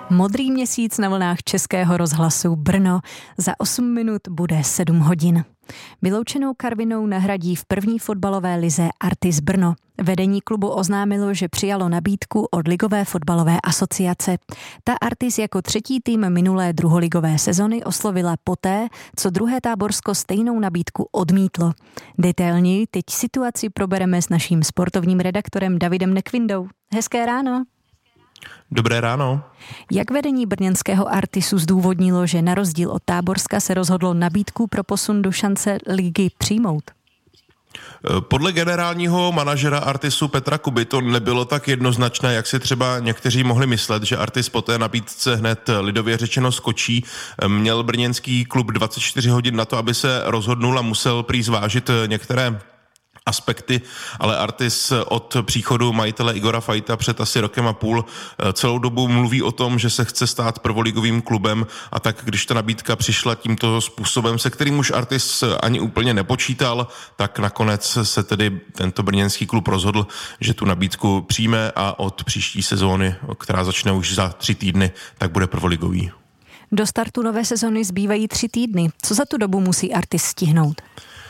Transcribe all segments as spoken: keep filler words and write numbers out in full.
Modrý měsíc na vlnách Českého rozhlasu Brno. Za osm minut bude sedm hodin. Vyloučenou Karvinou nahradí v první fotbalové lize Artis Brno. Vedení klubu oznámilo, že přijalo nabídku od Ligové fotbalové asociace. Ta Artis jako třetí tým minulé druholigové sezony oslovila poté, co druhé Táborsko stejnou nabídku odmítlo. Detailněji teď situaci probereme s naším sportovním redaktorem Davidem Nekvindou. Hezké ráno. Dobré ráno. Jak vedení brněnského Artisu zdůvodnilo, že na rozdíl od Táborska se rozhodlo nabídku pro posun do šance ligy přijmout? Podle generálního manažera Artisu Petra Kuby to nebylo tak jednoznačné, jak si třeba někteří mohli myslet, že Artis po té nabídce hned lidově řečeno skočí. Měl brněnský klub dvacet čtyři hodin na to, aby se rozhodnul a musel prý zvážit některé aspekty, ale Artis od příchodu majitele Igora Fajta před asi rokem a půl celou dobu mluví o tom, že se chce stát prvoligovým klubem, a tak když ta nabídka přišla tímto způsobem, se kterým už Artis ani úplně nepočítal, tak nakonec se tedy tento brněnský klub rozhodl, že tu nabídku přijme a od příští sezóny, která začne už za tři týdny, tak bude prvoligový. Do startu nové sezony zbývají tři týdny. Co za tu dobu musí Artis stihnout?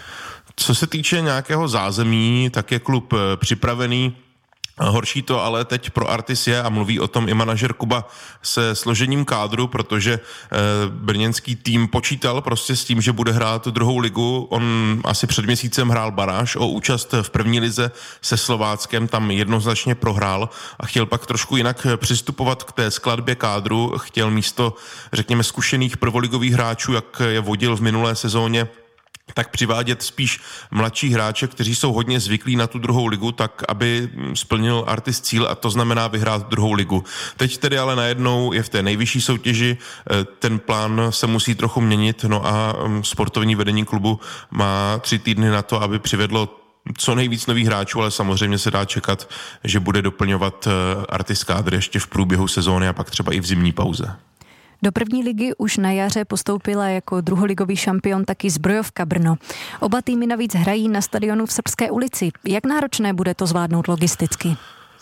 Co se týče nějakého zázemí, tak je klub připravený. Horší to ale teď pro Artis je, a mluví o tom i manažer Kuba, se složením kádru, protože e, brněnský tým počítal prostě s tím, že bude hrát druhou ligu. On asi před měsícem hrál baráž o účast v první lize se Slováckem, tam jednoznačně prohrál a chtěl pak trošku jinak přistupovat k té skladbě kádru. Chtěl místo, řekněme, zkušených prvoligových hráčů, jak je vodil v minulé sezóně, tak přivádět spíš mladší hráče, kteří jsou hodně zvyklí na tu druhou ligu, tak aby splnil Artis cíl, a to znamená vyhrát druhou ligu. Teď tedy ale najednou je v té nejvyšší soutěži, ten plán se musí trochu měnit, no a sportovní vedení klubu má tři týdny na to, aby přivedlo co nejvíc nových hráčů, ale samozřejmě se dá čekat, že bude doplňovat Artis kádr ještě v průběhu sezóny a pak třeba i v zimní pauze. Do první ligy už na jaře postoupila jako druholigový šampion taky Zbrojovka Brno. Oba týmy navíc hrají na stadionu v Srbské ulici. Jak náročné bude to zvládnout logisticky?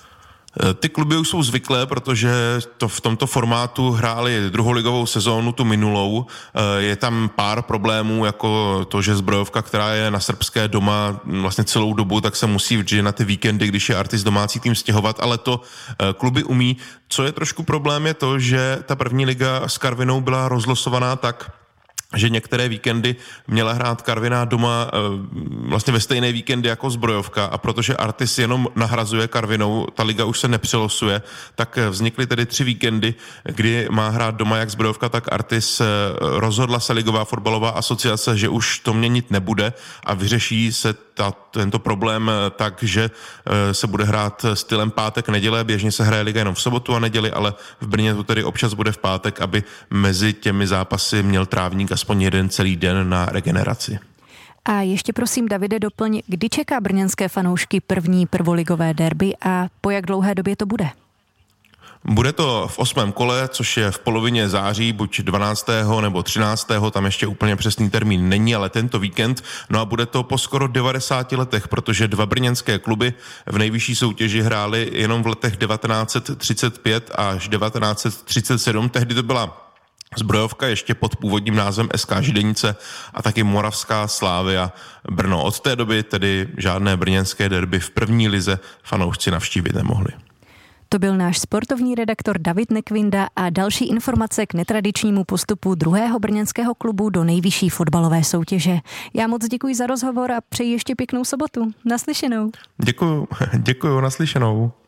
Ty kluby už jsou zvyklé, protože to v tomto formátu hráli druholigovou sezónu, tu minulou. Je tam pár problémů, jako to, že Zbrojovka, která je na srbské doma vlastně celou dobu, tak se musí vždy na ty víkendy, když je Artis domácí tým, stěhovat, ale to kluby umí. Co je trošku problém, je to, že ta první liga s Karvinou byla rozlosovaná tak, že některé víkendy měla hrát Karviná doma vlastně ve stejné víkendy jako Zbrojovka, a protože Artis jenom nahrazuje Karvinou, ta liga už se nepřelosuje, tak vznikly tedy tři víkendy, kdy má hrát doma jak Zbrojovka, tak Artis. Rozhodla se Ligová fotbalová asociace, že už to měnit nebude a vyřeší se ta, tento problém tak, že se bude hrát stylem pátek, neděle. Běžně se hraje liga jenom v sobotu a neděli, ale v Brně to tedy občas bude v pátek, aby mezi těmi zápasy měl trávník aspoň jeden celý den na regeneraci. A ještě prosím, Davide, doplň, kdy čeká brněnské fanoušky první prvoligové derby a po jak dlouhé době to bude? Bude to v osmém kole, což je v polovině září, buď dvanáctého nebo třináctého, tam ještě úplně přesný termín není, ale tento víkend. No a bude to po skoro devadesáti letech, protože dva brněnské kluby v nejvyšší soutěži hrály jenom v letech devatenáct set třicet pět až devatenáct set třicet sedm. Tehdy to byla Zbrojovka ještě pod původním názvem S K Židenice a taky Moravská Slávia Brno. Od té doby tedy žádné brněnské derby v první lize fanoušci navštívit nemohli. To byl náš sportovní redaktor David Nekvinda a další informace k netradičnímu postupu druhého brněnského klubu do nejvyšší fotbalové soutěže. Já moc děkuji za rozhovor a přeji ještě pěknou sobotu. Naslyšenou. Děkuju, děkuju, naslyšenou.